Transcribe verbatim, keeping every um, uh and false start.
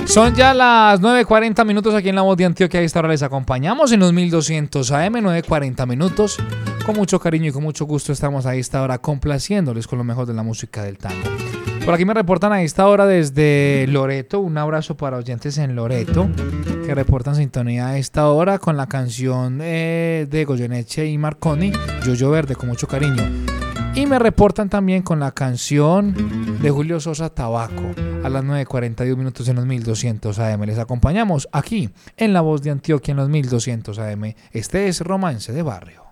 Son ya las nueve cuarenta minutos aquí en La Voz de Antioquia. A esta hora les acompañamos en los mil doscientos A M, nueve cuarenta minutos. Con mucho cariño y con mucho gusto estamos a esta hora complaciéndoles con lo mejor de la música del tango. Por aquí me reportan a esta hora desde Loreto. Un abrazo para oyentes en Loreto que reportan sintonía a esta hora con la canción eh, de Goyeneche y Marconi, Yoyo Verde, con mucho cariño. Y me reportan también con la canción de Julio Sosa, Tabaco, a las nueve cuarenta y uno minutos en los mil doscientos A M. Les acompañamos aquí en La Voz de Antioquia en los mil doscientos A M. Este es Romance de Barrio.